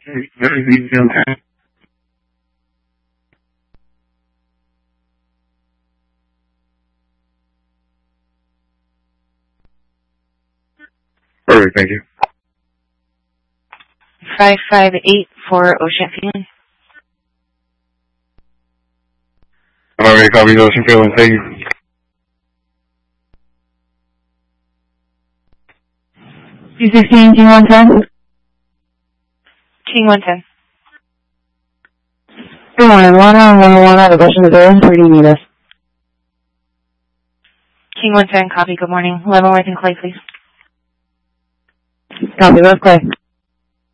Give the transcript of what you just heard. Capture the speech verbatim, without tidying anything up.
Perfect, thank you. five five eight for Ocean Feeling. Alright, copy Ocean Feeling, thank you. two sixteen, King one ten. King one ten. Good morning, one on one oh one out of Ocean Zero. Where do you need us? King one ten, copy, good morning. Leavenworth and Clay, please. Copy, that's Clay.